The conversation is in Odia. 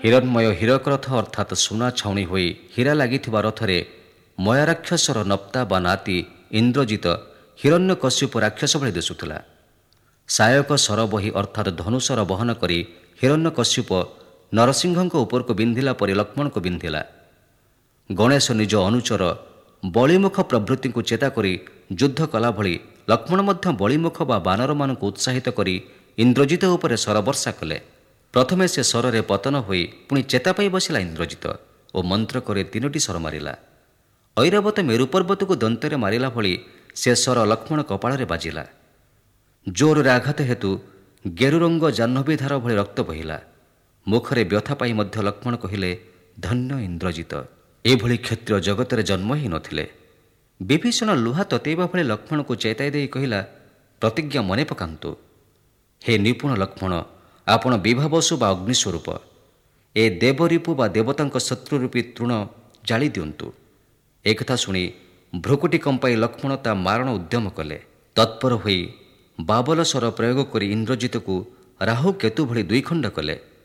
ହିରଣ୍ମୟ ହୀରକ ରଥ ଅର୍ଥାତ୍ ସୁନା ଛାଉଣି ହୋଇ ହୀରା ଲାଗିଥିବା ରଥରେ ମୟାରାକ୍ଷସର ନପ୍ତା ବା ନାତି ଇନ୍ଦ୍ରଜିତ ହିରଣ୍ୟକଶ୍ୟପ ରାକ୍ଷସ ଭଳି ଦିଶୁଥିଲା। ସାୟକ ସରବହି ଅର୍ଥାତ୍ ଧନୁସର ବହନ କରି ହିରଣ୍ୟକଶ୍ୟପ ନରସିଂହଙ୍କ ଉପରକୁ ବିନ୍ଧିଲା ପରି ଲକ୍ଷ୍ମଣଙ୍କୁ ବିନ୍ଧିଲା। ଗଣେଶ ନିଜ ଅନୁଚର ବଳିମୁଖ ପ୍ରଭୃତିଙ୍କୁ ଚେତା କରି ଯୁଦ୍ଧ କଲା ଭଳି ଲକ୍ଷ୍ମଣ ମଧ୍ୟ ବଳିମୁଖ ବା ବାନରମାନଙ୍କୁ ଉତ୍ସାହିତ କରି ଇନ୍ଦ୍ରଜିତ ଉପରେ ସରବର୍ଷା କଲେ। ପ୍ରଥମେ ସେ ସରରେ ପତନ ହୋଇ ପୁଣି ଚେତା ପାଇ ବସିଲା ଇନ୍ଦ୍ରଜିତ ଓ ମନ୍ତ୍ର କରି 3ଟି ସର ମାରିଲା। ଐରାବତ ମେରୁ ପର୍ବତକୁ ଦନ୍ତରେ ମାରିଲା ଭଳି ସେ ସର ଲକ୍ଷ୍ମଣ କପାଳରେ ବାଜିଲା। ଜୋରରେ ଆଘାତ ହେତୁ ଗେରୁରଙ୍ଗ ଜାହ୍ନବୀଧାର ଭଳି ରକ୍ତ ବହିଲା। ମୁଖରେ ବ୍ୟଥା ପାଇ ମଧ୍ୟ ଲକ୍ଷ୍ମଣ କହିଲେ, ଧନ୍ୟ ଇନ୍ଦ୍ରଜିତ, ଏଭଳି କ୍ଷତ୍ରିୟ ଜଗତରେ ଜନ୍ମ ହିଁ ନଥିଲେ। ବିଭୀଷଣ ଲୁହା ତତେଇବା ଭଳି ଲକ୍ଷ୍ମଣକୁ ଚେତାଇ ଦେଇ କହିଲା, ପ୍ରତିଜ୍ଞା ମନେ ପକାନ୍ତୁ। ହେ ନିପୁଣ ଲକ୍ଷ୍ମଣ, ଆପଣ ବିଭାବସୁ ବା ଅଗ୍ନି ସ୍ୱରୂପ। ଏ ଦେବରିପୁ ବା ଦେବତାଙ୍କ ଶତ୍ରୁ ରୂପୀ ତୃଣ ଜାଳି ଦିଅନ୍ତୁ। ଏକଥା ଶୁଣି ଭ୍ରୁକୁଟି କମ୍ପାଇ ଲକ୍ଷ୍ମଣ ତା ମାରଣ ଉଦ୍ୟମ କଲେ। ତତ୍ପର ହୋଇ ବାବଲ ସର ପ୍ରୟୋଗ କରି ଇନ୍ଦ୍ରଜିତକୁ ରାହୁ କେତୁ ଭଳି 2 ଖଣ୍ଡ କଲେ।